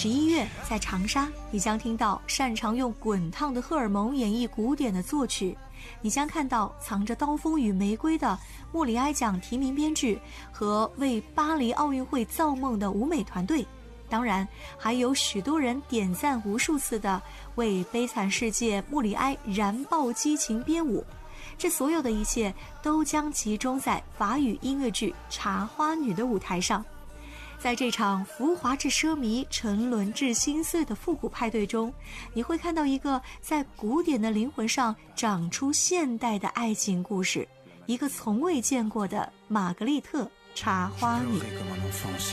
11月，在长沙，你将听到擅长用滚烫的荷尔蒙演绎古典的作曲，你将看到藏着刀锋与玫瑰的莫里埃奖提名编剧和为巴黎奥运会造梦的舞美团队，当然还有许多人点赞无数次的为悲惨世界莫里埃燃爆激情编舞。这所有的一切都将集中在法语音乐剧《茶花女》的舞台上。在这场浮华至奢靡、沉沦至心碎的复古派对中，你会看到一个在古典的灵魂上长出现代的爱情故事，一个从未见过的玛格丽特茶花女。